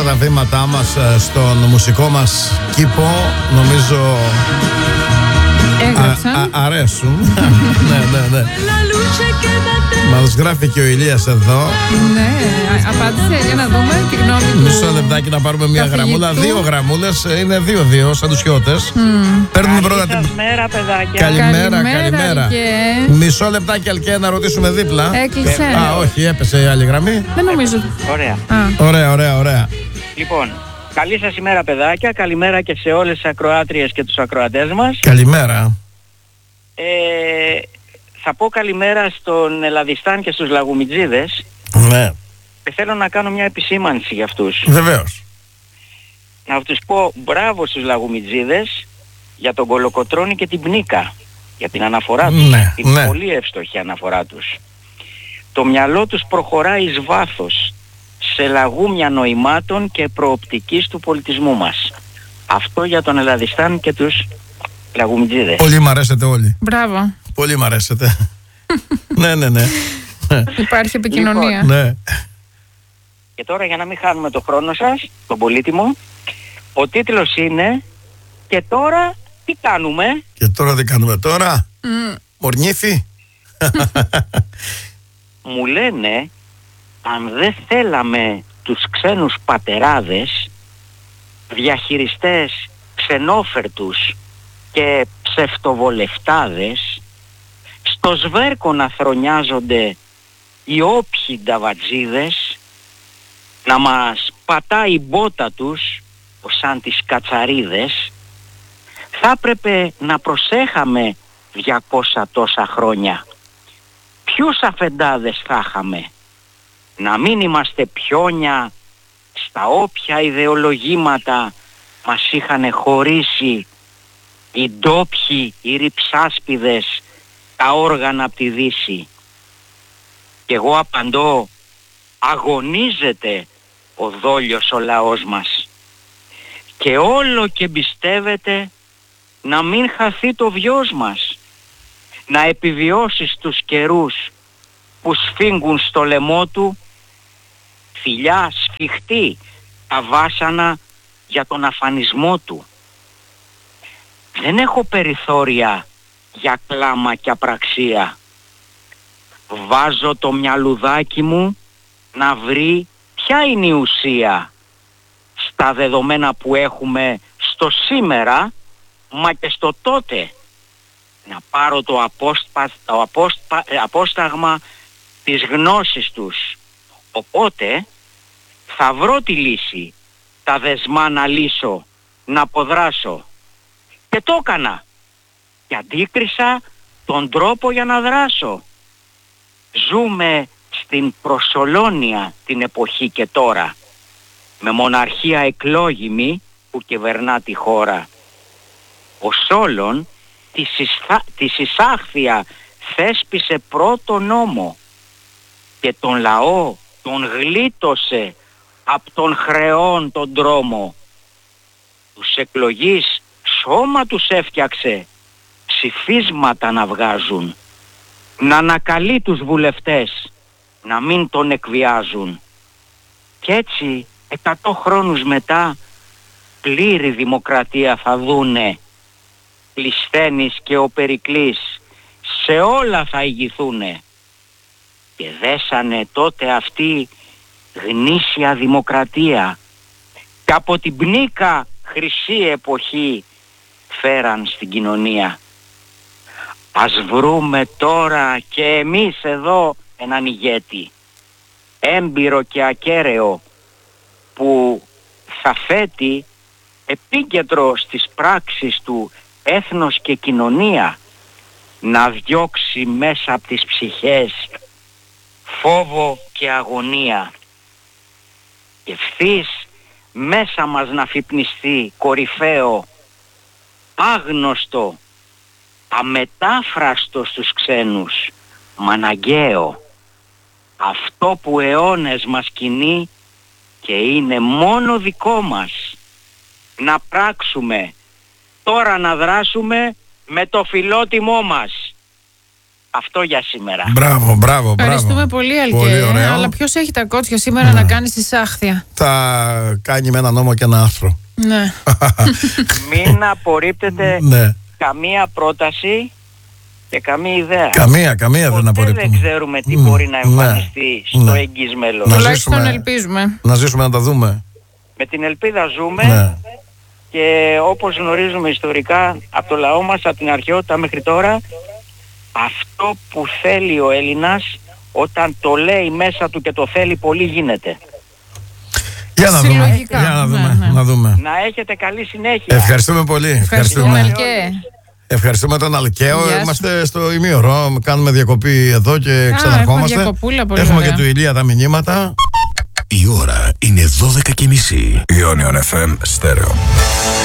τα βήματά μας στον μουσικό μας κήπο, νομίζω αρέσουν. Ναι. Μας γράφει και ο Ηλίας εδώ. Ναι, απάντησε για να δούμε τη γνώμη του. Μισό λεπτάκι να πάρουμε μια γραμμούλα. 2 γραμμούλες, είναι 2-2 σαν τους χιώτες. Παίρνουμε πρώτα την... Καλημέρα, παιδάκια. Καλημέρα. Μισό λεπτάκι, Αλκαία, να ρωτήσουμε δίπλα. Έκλεισε. Όχι, έπεσε η άλλη γραμμή. Δεν νομίζω. Ωραία. Λοιπόν, καλή σας ημέρα, παιδάκια. Καλημέρα και σε όλες τις ακροάτριες και τους ακροατές μας. Καλημέρα. Θα πω καλημέρα στον Ελλαδιστάν και στους Λαγουμιτζίδες. Ναι. Και θέλω να κάνω μια επισήμανση για αυτούς. Βεβαίως. Να τους πω μπράβο στους Λαγουμιτζίδες για τον Κολοκοτρώνη και την Πνίκα. Για την αναφορά τους. Την πολύ εύστοχη αναφορά τους. Το μυαλό τους προχωράει εις βάθος σε λαγούμια νοημάτων και προοπτικής του πολιτισμού μας. Αυτό για τον Ελλαδιστάν και τους Λαγουμιτζίδες. Πολύ μ' αρέσετε όλοι. Μπράβο. Πολύ μ' αρέσετε. Ναι. Υπάρχει επικοινωνία. Λοιπόν, ναι. Και τώρα, για να μην χάνουμε το χρόνο σας, τον πολύτιμο, ο τίτλος είναι «Και τώρα τι κάνουμε?» Και τώρα τι κάνουμε τώρα? Μορνήθη. Μου λένε, αν δεν θέλαμε τους ξένους πατεράδες, διαχειριστές ξενόφερτους και ψευτοβολευτάδες, στο σβέρκο να θρονιάζονται οι όποιοι νταβατζίδες, να μας πατάει η μπότα τους σαν τις κατσαρίδες, θα έπρεπε να προσέχαμε 200 τόσα χρόνια. Ποιους αφεντάδες θα είχαμε? Να μην είμαστε πιόνια στα όποια ιδεολογήματα μας είχαν χωρίσει οι ντόπιοι, οι ριψάσπιδες, τα όργανα από τη Δύση. Και εγώ απαντώ, αγωνίζεται ο δόλιος ο λαός μας και όλο και εμπιστεύεται να μην χαθεί το βιός μας, να επιβιώσει στους καιρούς που σφίγγουν στο λαιμό του φιλιά σφιχτή τα βάσανα για τον αφανισμό του. Δεν έχω περιθώρια για κλάμα και απραξία. Βάζω το μυαλουδάκι μου να βρει ποια είναι η ουσία στα δεδομένα που έχουμε στο σήμερα, μα και στο τότε. Να πάρω το απόσταγμα της γνώσης τους. Οπότε θα βρω τη λύση, τα δεσμά να λύσω, να αποδράσω. Και το έκανα. Και αντίκρισα τον τρόπο για να δράσω. Ζούμε στην προσολόνια την εποχή και τώρα, με μοναρχία εκλόγιμη που κυβερνά τη χώρα. Ο Σόλων της εισάχθεια θέσπισε πρώτο νόμο και τον λαό τον γλίτωσε απ' τον χρεών τον δρόμο. Τους εκλογείς σώμα τους έφτιαξε, ψηφίσματα να βγάζουν, να ανακαλεί τους βουλευτές, να μην τον εκβιάζουν. Κι έτσι 100 χρόνους μετά πλήρη δημοκρατία θα δούνε. Κλεισθένης και ο Περικλής σε όλα θα ηγηθούνε. Και δέσανε τότε αυτή γνήσια δημοκρατία και από την Πνίκα χρυσή εποχή φέραν στην κοινωνία. Ας βρούμε τώρα και εμείς εδώ έναν ηγέτη, έμπειρο και ακέραιο, που θα θέτει επίκεντρο στις πράξεις του έθνος και κοινωνία, να διώξει μέσα από τις ψυχές φόβο και αγωνία. Και ευθύς μέσα μας να φυπνιστεί κορυφαίο, άγνωστο, αμετάφραστο στους ξένους, μα αναγκαίο, αυτό που αιώνες μας κινεί και είναι μόνο δικό μας, να πράξουμε, τώρα να δράσουμε με το φιλότιμό μας. Αυτό για σήμερα. Μπράβο. Ευχαριστούμε πολύ, Αλκέ. Αλλά ποιος έχει τα κότσια σήμερα να κάνει στη Σάχθια? Θα κάνει με ένα νόμο και ένα άρθρο. Ναι. Μην απορρίπτετε καμία πρόταση και καμία ιδέα. Καμία δεν απορρίπτουμε. Δεν ξέρουμε τι μπορεί να εμφανιστεί στο εγγύς μέλλον. Τουλάχιστον ελπίζουμε. Να ζήσουμε να τα δούμε. Με την ελπίδα ζούμε και όπως γνωρίζουμε ιστορικά από το λαό μας, από την αρχαιότητα μέχρι τώρα, αυτό που θέλει ο Έλληνας όταν το λέει μέσα του και το θέλει πολύ γίνεται. Για να δούμε. Να έχετε καλή συνέχεια. Ευχαριστούμε πολύ. Ευχαριστούμε τον Αλκαίο. Είμαστε στο ημίωρο. Κάνουμε διακοπή εδώ και ξαναρχόμαστε. Έχουμε και του Ηλία τα μηνύματα. Η ώρα είναι 12:30. Ionion FM Stereo.